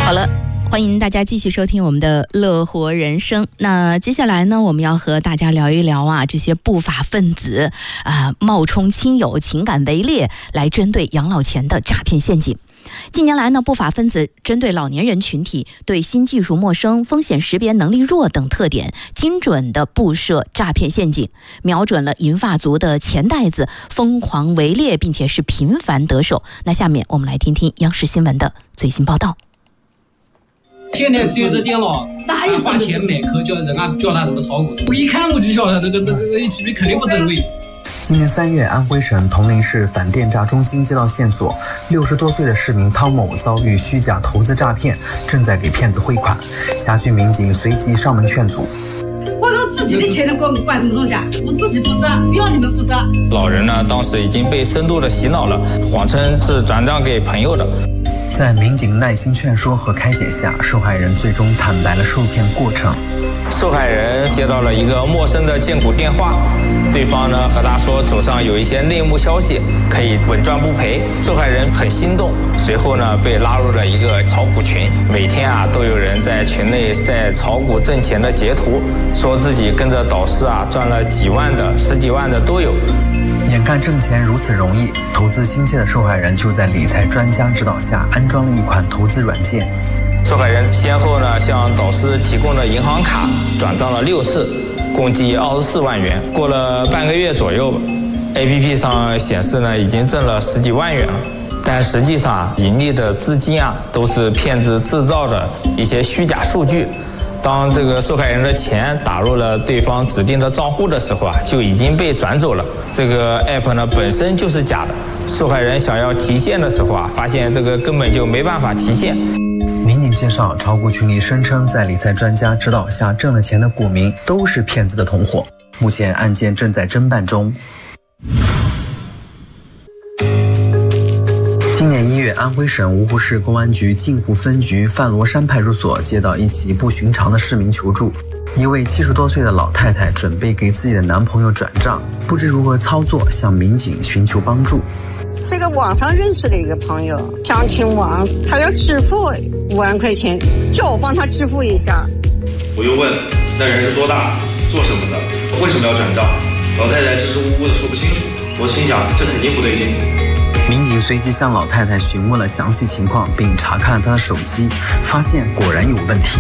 好了，欢迎大家继续收听我们的乐活人生。那接下来呢，我们要和大家聊一聊这些不法分子冒充亲友情感围猎来针对养老钱的诈骗陷阱。近年来呢，不法分子针对老年人群体对新技术陌生、风险识别能力弱等特点，精准地布设诈骗陷阱，瞄准了银发族的钱袋子，疯狂围猎，并且是频繁得手。那下面我们来听听央视新闻的最新报道。 天天对着电脑花钱买课，叫人叫他怎么炒股，我一看我就晓得这个 APP 肯定不正规。 今年3月，安徽省铜陵市反电诈中心接到线索，60多岁的市民汤某遭遇虚假投资诈骗，正在给骗子汇款。辖区民警随即上门劝阻。 我说自己的钱管什么东西啊？我自己负责，不要你们负责。 老人呢，当时已经被深度的洗脑了，谎称是转账给朋友的。 在民警耐心劝说和开解下，受害人最终坦白了受骗过程。 受害人接到了一个陌生的荐股电话，对方呢和他说手上有一些内幕消息，可以稳赚不赔。受害人很心动，随后呢被拉入了一个炒股群，每天都有人在群内晒炒股挣钱的截图，说自己跟着导师赚了几万的、十几万的都有。 眼看挣钱如此容易，投资心切的受害人就在理财专家指导下安装了一款投资软件。 受害人先后呢向导师提供的银行卡转账了6次，共计24万元。过了半个月左右吧 ，APP 上显示呢已经挣了10几万元了，但实际上盈利的资金都是骗子制造的一些虚假数据。当这个受害人的钱打入了对方指定的账户的时候就已经被转走了。这个 app 呢本身就是假的，受害人想要提现的时候发现这个根本就没办法提现。 民警介绍，炒股群里声称在理财专家指导下挣了钱的股民都是骗子的同伙，目前案件正在侦办中。今年1月，安徽省芜湖市公安局镜湖分局范罗山派出所接到一起不寻常的市民求助，一位70多岁的老太太准备给自己的男朋友转账，不知如何操作，向民警寻求帮助。 是一个网上认识的一个朋友，相亲网，他要支付5万块钱，叫我帮他支付一下。 我又问那人是多大，做什么的，为什么要转账？老太太支支吾吾的说不清楚，我心想这肯定不对劲。 民警随即向老太太询问了详细情况，并查看了她的手机，发现果然有问题。